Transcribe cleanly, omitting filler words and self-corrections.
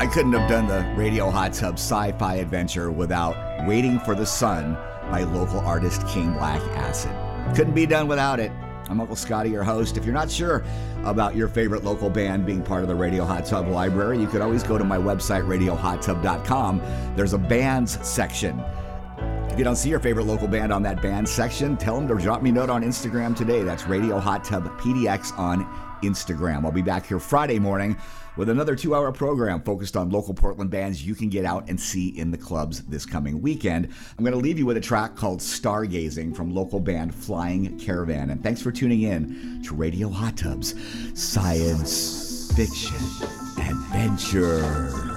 I couldn't have done the Radio Hot Tub sci-fi adventure without Waiting for the Sun by local artist King Black Acid. Couldn't be done without it. I'm Uncle Scotty, your host. If you're not sure about your favorite local band being part of the Radio Hot Tub library, you could always go to my website, radiohottub.com. There's a bands section. If you don't see your favorite local band on that band section, tell them to drop me a note on Instagram today. That's Radio Hot Tub PDX on Instagram. I'll be back here Friday morning with another 2-hour program focused on local Portland bands you can get out and see in the clubs this coming weekend. I'm going to leave you with a track called Stargazing from local band Flying Caravan. And thanks for tuning in to Radio Hot Tub's Science Fiction Adventure.